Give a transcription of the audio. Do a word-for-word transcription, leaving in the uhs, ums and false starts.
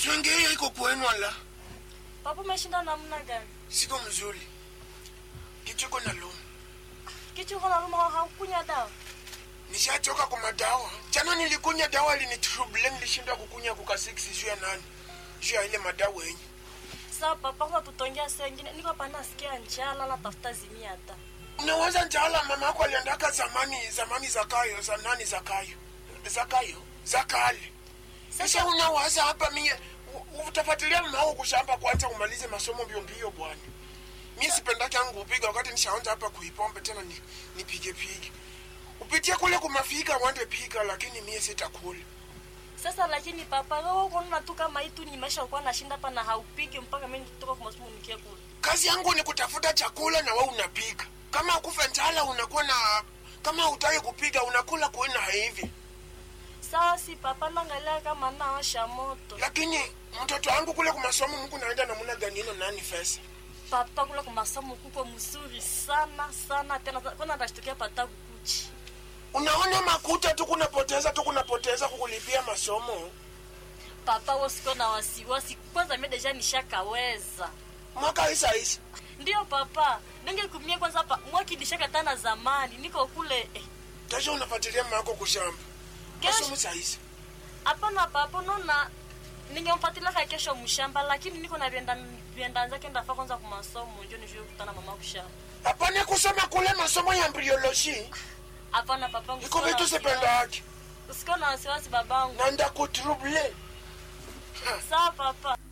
Swengeye iko kwenu ala. Papa umeshinda namna gani? Siko mzuri. Kichoko na luma. Kichoko na luma haukunya dawa? Nishachoka kwa madawa. Jana nilikunya dawa ilinitrouble, nilishinda kukunya kuka six juu ya nani. Juu ya ile madawa yenyewe. Sasa papa kwa tutongea saa nyingine niko hapa nasikia njala na tafuta zimia hata. Unawaza njala mama yako aliandaka zamani zamani zakayo za nani zakayo. Zakayo zakale. Sasa unawaza hapa mie utafuatilia mama wako kushamba kwanza umalize masomo mbio mbio bwana. Mimi sipendaki yangu upiga wakati nishaanza hapa kuipombe tena ni nipige pige. Upitie kule kumafika wande pika lakini mie sitakula. Sasa lakini papa wewe unaona tu kama hii tu ni maisha uko nashinda hapa na haupige mpaka mimi nitoka kwa masomo nikie kule. Kazi yangu ni kutafuta chakula na wewe unapika. Kama ukufa njala unakuwa na kama hutaki kupiga unakula kuina hivi. Sawa si papa naangalia kama naosha moto. Lakini mtoto wangu kule kwa masomo Mungu naenda namna gani ino nani pesa? Papa kule kwa masomo kuko mzuri sana sana tena kuna ndashtukia pata kukuchi. Unaona makuta tu kunapoteza tu kunapoteza kukulipia masomo. Papa wasiko na wasiwasi kwanza mimi deja nishakaweza. Mwaka isa isa. Ndio papa, ninge kumie kwanza hapa mwaki nishaka tana zamani niko kule eh. Kesho unafuatilia mama yako kushamba. Masomo isa isa. Hapana papa nona ningemfuatilia kwa kesho mshamba lakini niko na vienda vienda zake ndafa kwanza kwa masomo ndio nijue kutana mama kushamba. Hapana kusoma kule masomo ya embryology. Hapana papa iko vitu sipenda yake. Usikona wasiwasi babangu. Nanda kutrouble. Sawa papa.